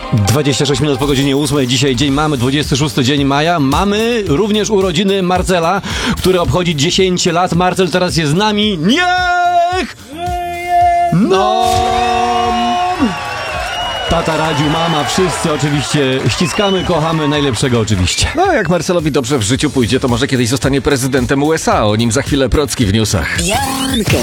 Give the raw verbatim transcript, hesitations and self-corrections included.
dwadzieścia sześć minut po godzinie ósmej. Dzisiaj dzień mamy, dwudziesty szósty dzień maja. Mamy również urodziny Marcela, który obchodzi dziesięć lat. Marcel teraz jest z nami. Niech! No! Tata radził, mama, wszyscy oczywiście ściskamy, kochamy, najlepszego oczywiście. No, jak Marcelowi dobrze w życiu pójdzie, to może kiedyś zostanie prezydentem U S A. O nim za chwilę Procki w newsach. Janka.